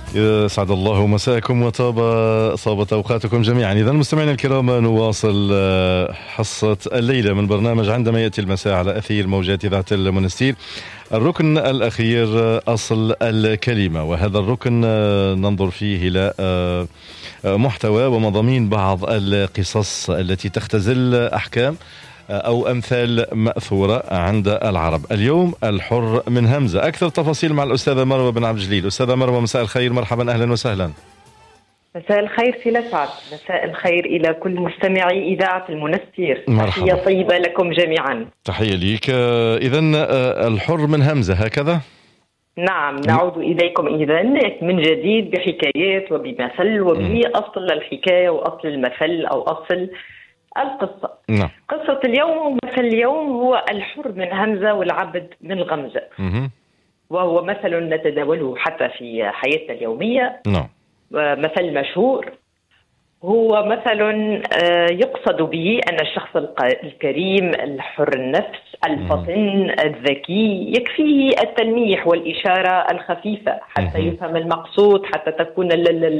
يسعد الله مساءكم وطابت أوقاتكم جميعا. إذا مستمعينا الكرام، نواصل حصة الليلة من برنامج عندما يأتي المساء على أثير موجات إذاعة المنستير. الركن الأخير أصل الكلمة، وهذا الركن ننظر فيه إلى محتوى ومضامين بعض القصص التي تختزل أحكام أو أمثال مأثورة عند العرب. اليوم الحر من همزة. أكثر تفاصيل مع الأستاذة مروة بن عبد الجليل. أستاذة مروة، مساء الخير، مرحبا، أهلا وسهلا. مساء الخير سي لسعد، مساء الخير إلى كل مستمعي إذاعة المنستير. مرحبا. تحية طيبة لكم جميعا. تحية ليك. إذن الحر من همزة هكذا؟ نعم، نعود إليكم إذن من جديد بحكايات وبمثل وبأصل الحكاية وأصل المثل أو أصل القصة. نعم. قصة اليوم ومثل اليوم هو الحر من همزة والعبد من غمزة. وهو مثل نتداوله حتى في حياتنا اليومية. نعم. مثل مشهور، هو مثل يقصد به أن الشخص الكريم الحر النفس الفطن الذكي يكفيه التلميح والإشارة الخفيفة حتى يفهم المقصود، حتى تكون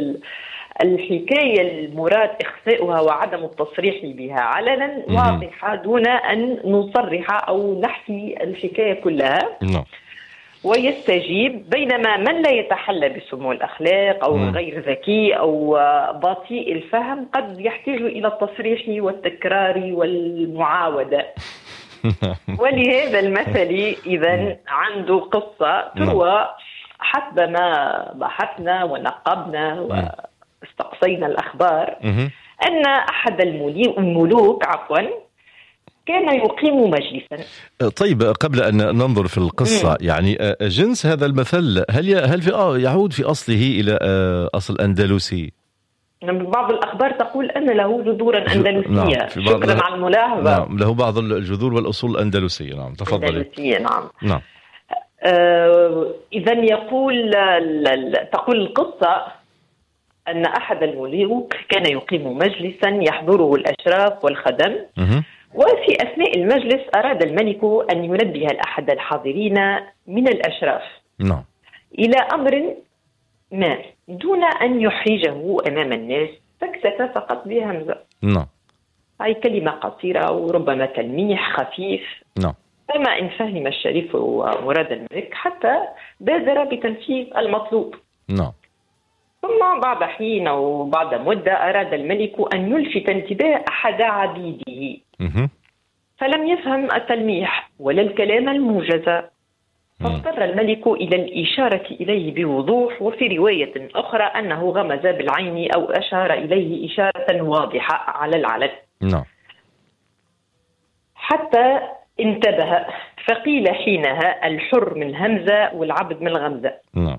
الحكاية المراد إخفاؤها وعدم التصريح بها علنا واضحة دون أن نصرح أو نحكي الحكاية كلها. ويستجيب، بينما من لا يتحلى بسمو الأخلاق أو غير ذكي أو بطيء الفهم قد يحتاج إلى التصريح والتكرار والمعاودة. ولهذا المثل إذن عنده قصة تروى حسب ما بحثنا ونقبنا واستقصينا الأخبار أن أحد الملوك كان يقيم مجلسا. طيب، قبل أن ننظر في القصة، يعني جنس هذا المثل هل يعود في أصله إلى أصل أندلسي؟ بعض الأخبار تقول أن له جذورا أندلسية. نعم. شكرا على الملاحظة. نعم، له بعض الجذور والأصول الأندلسية. نعم، تفضلي. أندلسية، نعم. نعم. إذن تقول القصة أن أحد الملوك كان يقيم مجلسا يحضره الأشراف والخدم. وفي أثناء المجلس أراد الملك أن ينبه أحد الحاضرين من الأشراف إلى أمر ما دون أن يحرجه أمام الناس، فاكتفى فقط بهمزة. هاي كلمة قصيرة وربما تلميح خفيف. فما إن فهم الشريف ومراد الملك حتى بادر بتنفيذ المطلوب. ثم بعد حين أو بعد مدة أراد الملك أن يلفت انتباه أحد عبيده، فلم يفهم التلميح ولا الكلام الموجز، فاضطر الملك إلى الإشارة إليه بوضوح. وفي رواية أخرى أنه غمز بالعين أو أشار إليه إشارة واضحة على العلن حتى انتبه، فقيل حينها الحر من همزة والعبد من غمزة.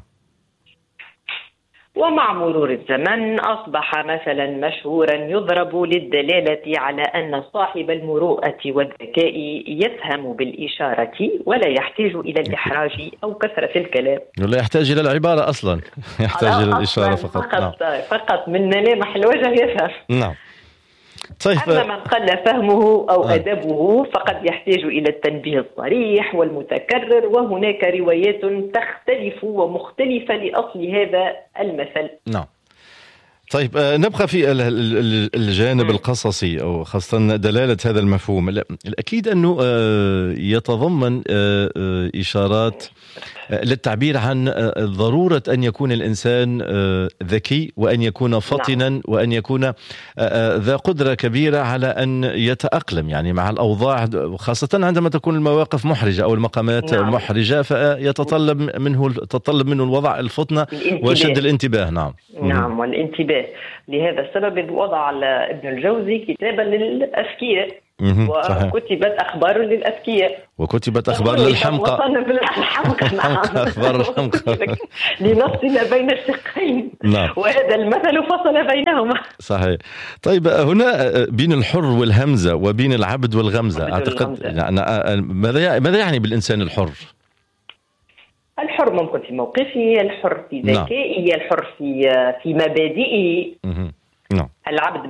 ومع مرور الزمن أصبح مثلا مشهورا يضرب للدلالة على أن صاحب المروءة والذكاء يفهم بالإشارة ولا يحتاج إلى الإحراج أو كثرة الكلام، ولا يحتاج إلى العبارة أصلا، يحتاج إلى الإشارة فقط من ملامح الوجه يفهم. نعم. طيب. أما من قل فهمه أو أدبه فقد يحتاج إلى التنبيه الصريح والمتكرر، وهناك روايات تختلف ومختلفة لأصل هذا المثل. نعم. طيب، نبقى في الجانب القصصي أو خاصة دلالة هذا المفهوم. الأكيد أنه يتضمن إشارات للتعبير عن ضرورة أن يكون الإنسان ذكي، وأن يكون فطنا، وأن يكون ذا قدرة كبيرة على أن يتأقلم يعني مع الأوضاع، خاصة عندما تكون المواقف محرجة أو المقامات محرجة، فيتطلب منه الوضع الفطنة وشد الانتباه. نعم، والانتباه. لهذا السبب وضع ابن الجوزي كتابا للأذكياء، وكتبت أخبار للأذكياء، وكتبت أخبار للحمقى. أخبار الحمقى لنفصل بين الشقين. وهذا المثل فصل بينهما. صحيح. طيب، هنا بين الحر والهمزة وبين العبد والغمزة، أعتقد ماذا يعني بالإنسان الحر؟ الحر ممكن في موقفه، الحر في ذكائه، الحر في مبادئه. العبد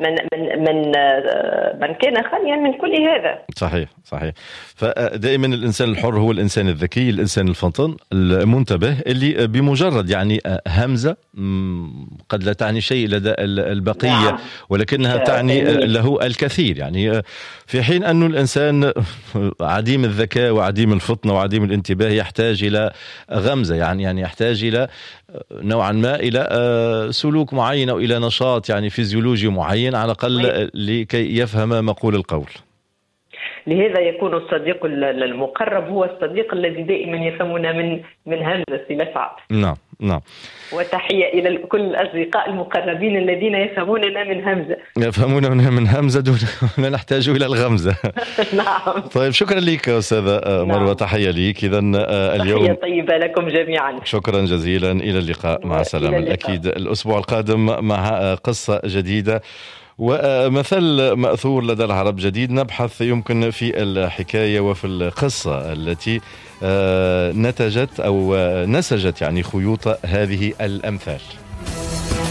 من كان خاليا من كل هذا. صحيح صحيح. فدائما الإنسان الحر هو الإنسان الذكي، الإنسان الفطن المنتبه، اللي بمجرد يعني همزة قد لا تعني شيء لدى البقية، نعم. ولكنها تعني له الكثير، يعني في حين أن الإنسان عديم الذكاء وعديم الفطنة وعديم الانتباه يحتاج إلى غمزة، يعني يحتاج إلى نوعا ما إلى سلوك معين أو إلى نشاط يعني فيزيولوجي معين على الأقل لكي يفهم مقول القول. لهذا يكون الصديق المقرب هو الصديق الذي دائما يفهمنا من همزة مسعد. نعم نعم. وتحية إلى كل الأصدقاء المقربين الذين يفهموننا من همزة. يفهموننا من همزة دون ما نحتاج إلى الغمزة. نعم. طيب شكرا لك أستاذة مروة، تحية لك. إذا اليوم تحية طيبة لكم جميعا. شكرا جزيلا، إلى اللقاء، مع السلامة. أكيد الأسبوع القادم مع قصة جديدة ومثل مأثور لدى العرب جديد، نبحث يمكن في الحكاية وفي القصة التي نتجت أو نسجت يعني خيوط هذه الأمثال.